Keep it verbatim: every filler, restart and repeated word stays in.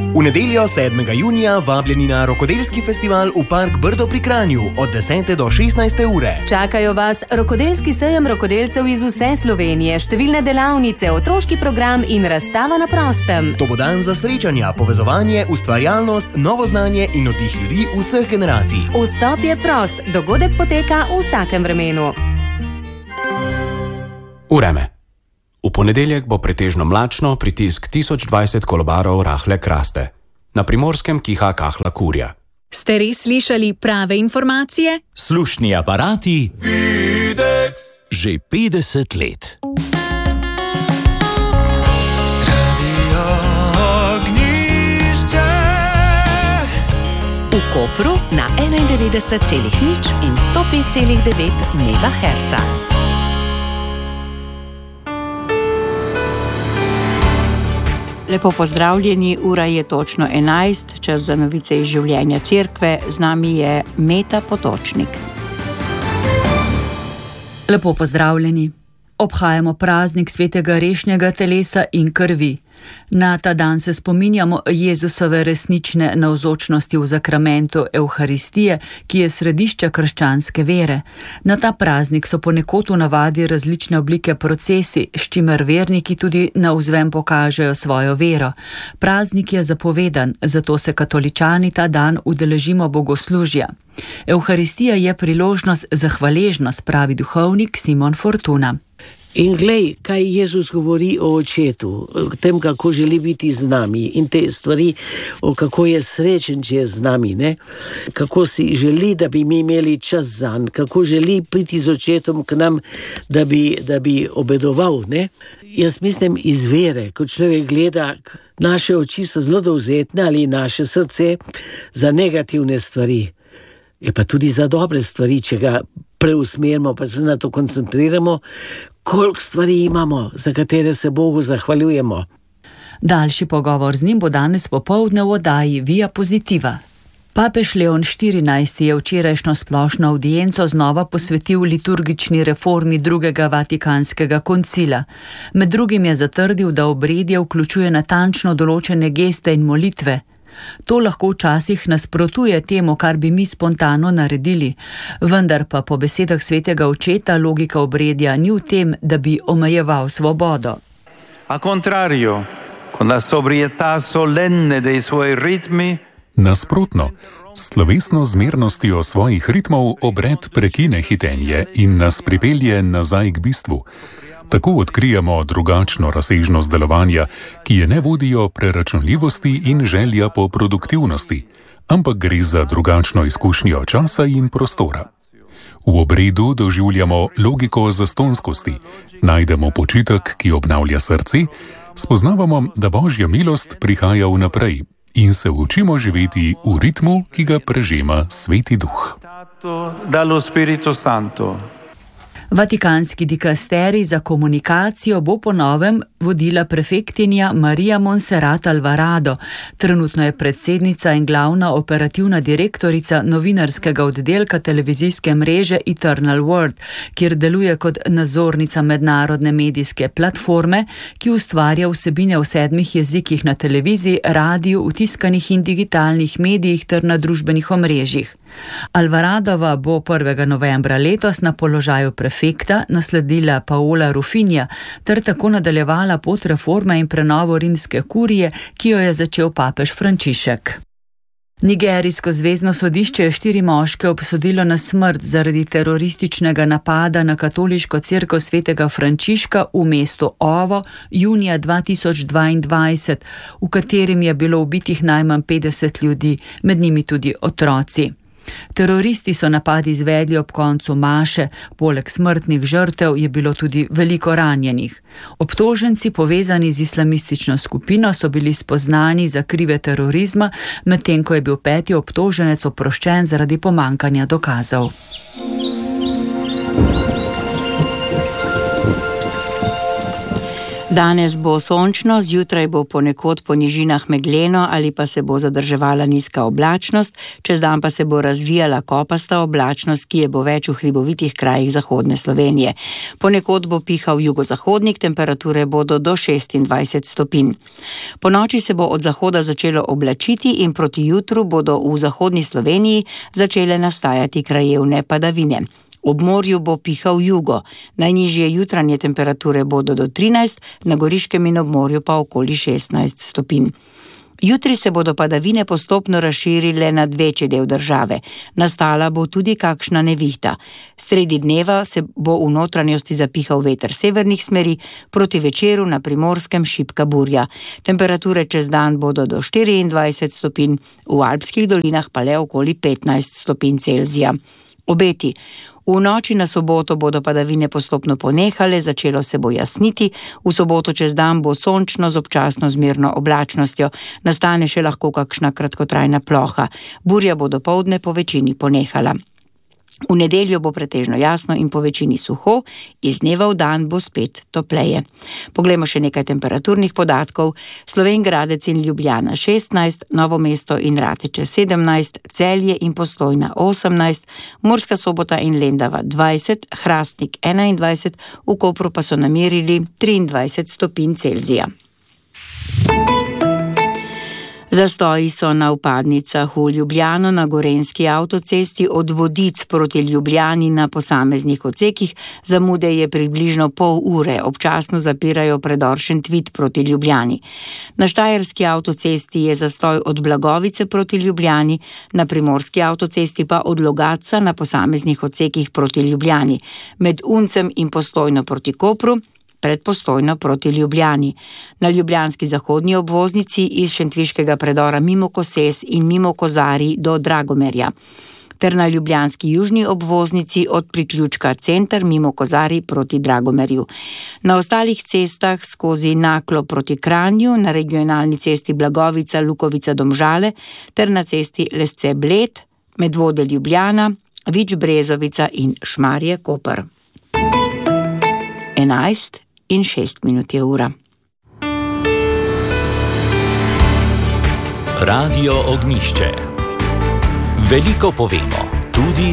V nedeljo sedmega junija vabljeni na rokodelski festival v Park Brdo pri Kranju od desete do šestnajste ure. Čakajo vas rokodelski sejem rokodelcev iz vse Slovenije, številne delavnice, otroški program in razstava na prostem. To bo dan za srečanja, povezovanje, ustvarjalnost, novo znanje in oddih ljudi vseh generacij. Vstop je prost, dogodek poteka v vsakem vremenu. Vreme. V ponedeljek bo pretežno mlačno, pritisk tisoč dvajset kolobarov rahle kraste. Na Primorskem kiha kahla kurja. Ste res slišali prave informacije? Slušni aparati Videx že petdeset let. Radio Ognjišče. V Kopru na enaindevetdeset celih nič in sto pet celih devet megaherca. Lepo pozdravljeni, ura je točno enajst, čas za novice iz življenja cerkve, z nami je Meta Potočnik. Lepo pozdravljeni. Obhajamo praznik svetega rešnjega telesa in krvi. Na ta dan se spominjamo Jezusove resnične navzočnosti v zakramentu Evharistije, ki je središče krščanske vere. Na ta praznik so ponekod v navadi različne oblike procesi, s čimer verniki tudi navzven pokažejo svojo vero. Praznik je zapovedan, zato se katoličani ta dan udeležimo bogoslužja. Evharistija je priložnost za hvaležnost, pravi duhovnik Simon Fortuna. In glej, kaj Jezus govori o očetu, o tem, kako želi biti z nami in te stvari, o kako je srečen, če je z nami, ne? Kako si želi, da bi mi imeli čas zanj, kako želi priti z očetom k nam, da bi, da bi obedoval, ne? Jaz mislim iz vere, ko človek gleda, naše oči so zelo dovzetne ali naše srce za negativne stvari. Je pa tudi za dobre stvari, če ga preusmerimo, pa se na to koncentriramo, koliko stvari imamo, za katere se Bogu zahvaljujemo. Daljši pogovor z njim bo danes popoldne v oddaji Via Positiva. Papež Leon štirinajsti je včerajšnjo splošno avdienco znova posvetil liturgični reformi drugega vatikanskega koncila. Med drugim je zatrdil, da obredje vključuje natančno določene geste in molitve. To lahko včasih nasprotuje temu, kar bi mi spontano naredili, vendar pa po besedah svetega očeta logika obredja ni v tem, da bi omejeval svobodo. A contrario, con la sobrietà solenne dei suoi ritmi. Nasprotno, s slovesno zmernostjo svojih ritmov obred prekine hitenje in nas pripelje nazaj k bistvu. Tako odkrijemo drugačno razsežnost delovanja, ki je ne vodijo preračunljivosti in želja po produktivnosti, ampak gre za drugačno izkušnjo časa in prostora. V obredu doživljamo logiko zastonskosti, najdemo počitek, ki obnavlja srce, spoznavamo, da Božja milost prihaja vnaprej in se učimo živeti v ritmu, ki ga prežema Sveti Duh. Dallo Spirito Santo. Vatikanski dikasterij za komunikacijo bo po novem vodila prefektinja Marija Monserrat Alvarado. Trenutno je predsednica in glavna operativna direktorica novinarskega oddelka televizijske mreže Eternal World, kjer deluje kot nadzornica mednarodne medijske platforme, ki ustvarja vsebine v sedmih jezikih na televiziji, radiju, v tiskanih in digitalnih medijih ter na družbenih omrežjih. Alvaradova bo prvega novembra letos na položaju prefekta nasledila Paola Rufinja ter tako nadaljevala pot reforme in prenovo rimske kurije, ki jo je začel papež Frančišek. Nigerijsko zvezno sodišče je štiri moške obsodilo na smrt zaradi terorističnega napada na katoliško cerkev svetega Frančiška v mestu Ovo junija dva tisoč dvaindvajset, v katerem je bilo ubitih najmanj petdeset ljudi, med njimi tudi otroci. Teroristi so napad izvedli ob koncu maše, poleg smrtnih žrtev je bilo tudi veliko ranjenih. Obtoženci povezani z islamistično skupino so bili spoznani za krive terorizma, medtem ko je bil peti obtoženec oproščen zaradi pomankanja dokazov. Danes bo sončno, zjutraj bo ponekod po nižinah megleno ali pa se bo zadrževala nizka oblačnost, čez dan pa se bo razvijala kopasta oblačnost, ki je bo več v hribovitih krajih zahodne Slovenije. Ponekod bo pihal jugozahodnik, temperature bodo do šestindvajset stopinj. Po noči se bo od zahoda začelo oblačiti in proti jutru bodo v zahodni Sloveniji začele nastajati krajevne padavine. Ob morju bo pihal jugo, najnižje jutranje temperature bodo do trinajst, na Goriškem in ob morju pa okoli šestnajst stopinj. Jutri se bodo padavine postopno razširile nad večji del države. Nastala bo tudi kakšna nevihta. Sredi dneva se bo v notranjosti zapihal veter severnih smeri, proti večeru na Primorskem šibka burja. Temperature čez dan bodo do štiriindvajset stopinj, v alpskih dolinah pa le okoli petnajst stopinj Celzija. Obeti. V noči na soboto bodo padavine postopno ponehale, začelo se bo jasniti, v soboto čez dan bo sončno z občasno zmerno oblačnostjo, nastane še lahko kakšna kratkotrajna ploha. Burja bo dopoldne po večini ponehala. V nedeljo bo pretežno jasno in po večini suho, iz dneva v dan bo spet topleje. Poglejmo še nekaj temperaturnih podatkov. Slovenj Gradec in Ljubljana šestnajst, Novo mesto in Rateče sedemnajst, Celje in Postojna osemnajst, Murska Sobota in Lendava dvajset, Hrastnik enaindvajset, v Kopru pa so namerili triindvajset stopinj Celzija. Zastoji so na vpadnicah v Ljubljano na gorenjski avtocesti od Vodic proti Ljubljani na posameznih odsekih. Zamude je približno pol ure, občasno zapirajo predor Šentvid proti Ljubljani. Na štajerski avtocesti je zastoj od Blagovice proti Ljubljani, na primorski avtocesti pa od Logatca na posameznih odsekih proti Ljubljani. Med Uncem in Postojno proti Kopru, pred Postojno proti Ljubljani. Na ljubljanski zahodni obvoznici iz šentviškega predora mimo Koses in mimo Kozarij do Dragomerja, ter na ljubljanski južni obvoznici od priključka Center mimo Kozarij proti Dragomerju. Na ostalih cestah skozi Naklo proti Kranju, na regionalni cesti Blagovica, Lukovica, Domžale ter na cesti Lesce Bled, Medvode Ljubljana, Vič Brezovica in Šmarje Koper. enajst in šest minut je ura. Radio Ognjišče. Veliko povemo, tudi